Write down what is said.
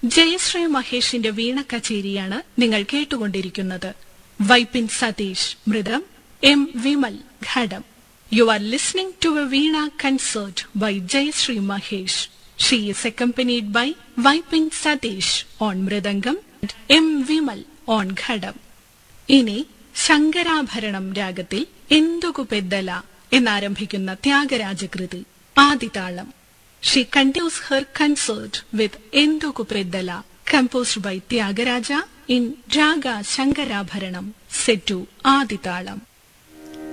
ജയശ്രീ മഹേഷിന്റെ വീണ കച്ചേരിയാണ് നിങ്ങൾ കേട്ടുകൊണ്ടിരിക്കുന്നത്. Vypin Satheesh മൃദം, M Vimal ghatam. You are listening to a Veena concert by Jayashree Mahesh. She is accompanied by Vaipin Satish on Mridangam and M. Vimal on Ghadam. ഇനി ശങ്കരാഭരണം രാഗത്തിൽ Enduku Peddala എന്നാരംഭിക്കുന്ന ത്യാഗരാജകൃതി ആദിതാളം. She continues her concert with Enduku Peddala, composed by Tyagaraja in Raga Shankarabharanam, set to ആദിതാളം.